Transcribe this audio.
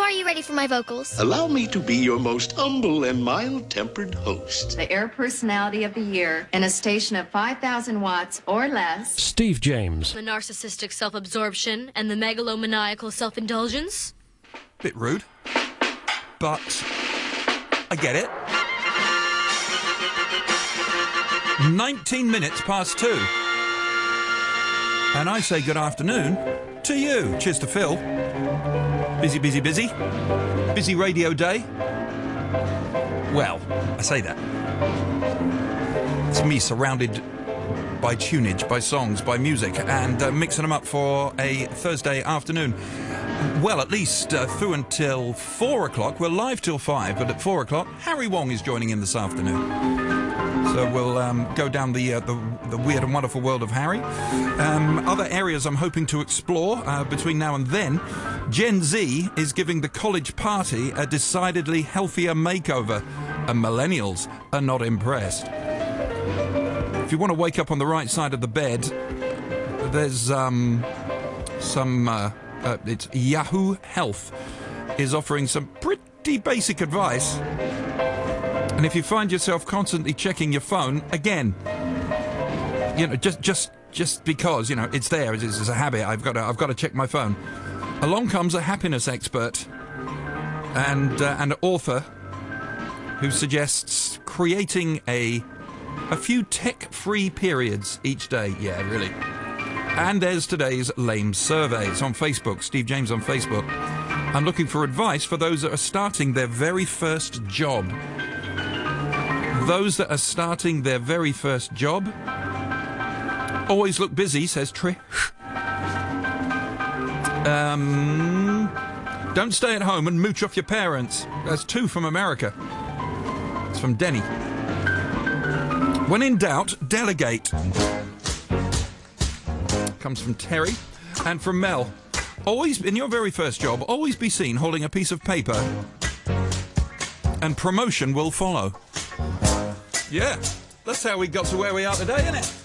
are you ready for my vocals? Allow me to be your most humble and mild-tempered host. The Air Personality of the Year in a station of 5,000 watts or less. Steve James. The narcissistic self-absorption and the megalomaniacal self-indulgence. Bit rude, but I get it. 19 minutes past 2. And I say good afternoon to you. Cheers to Phil. Busy, busy, busy. Busy radio day. Well, I say that. It's me surrounded by tunage, by songs, by music, and mixing them up for a Thursday afternoon. Well, at least through until 4 o'clock. We're live till 5, but at 4 o'clock, Harry Wong is joining in this afternoon. So we'll go down the weird and wonderful world of Harry. Other areas I'm hoping to explore between now and then. Gen Z is giving the college party a decidedly healthier makeover, and millennials are not impressed. If you want to wake up on the right side of the bed, there's it's Yahoo Health is offering some pretty basic advice. And if you find yourself constantly checking your phone, again, you know, just because, you know, it's there, it's a habit, I've got to check my phone. Along comes a happiness expert and an author who suggests creating a few tech-free periods each day. Yeah, really. And there's today's lame survey. It's on Facebook, Steve James on Facebook. I'm looking for advice for those that are starting their very first job. Those that are starting their very first job always look busy, says Trish. Don't stay at home and mooch off your parents. That's 2 from America. It's from Denny. When in doubt, delegate. Comes from Terry. And from Mel. Always, in your very first job, always be seen holding a piece of paper and promotion will follow. Yeah, that's how we got to where we are today, isn't it?